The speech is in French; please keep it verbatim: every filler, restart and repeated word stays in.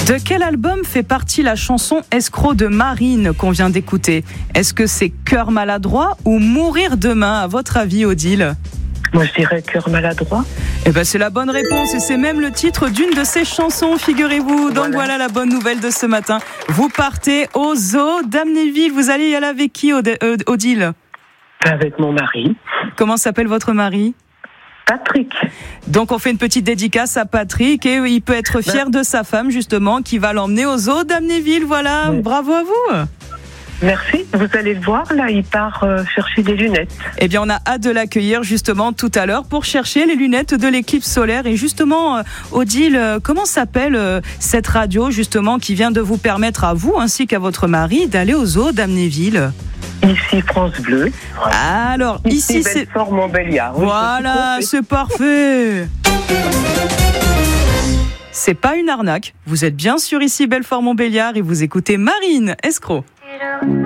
De quel album fait partie la chanson Escroc de Marine qu'on vient d'écouter ? Est-ce que c'est Cœur maladroit ou Mourir demain, à votre avis, Odile ? Moi, je dirais Cœur maladroit. Eh ben, c'est la bonne réponse et c'est même le titre d'une de ses chansons, figurez-vous. Donc voilà. voilà la bonne nouvelle de ce matin. Vous partez au zoo d'Amnéville. Vous allez y aller avec qui, Odile ? Avec mon mari. Comment s'appelle votre mari ? Patrick. Donc on fait une petite dédicace à Patrick et il peut être fier de sa femme justement qui va l'emmener au zoo d'Amnéville. Voilà, oui. Bravo à vous. Merci, vous allez le voir, là il part euh, chercher des lunettes. Eh bien on a hâte de l'accueillir justement tout à l'heure pour chercher les lunettes de l'éclipse solaire. Et justement, euh, Odile, euh, comment s'appelle euh, cette radio justement qui vient de vous permettre à vous ainsi qu'à votre mari d'aller au zoo d'Amnéville ? Ici France Bleu. Alors ici, ici c'est Belfort-Montbéliard. Oui, voilà, c'est parfait. C'est pas une arnaque. Vous êtes bien sûr ici Belfort-Montbéliard et vous écoutez Marine Escroc.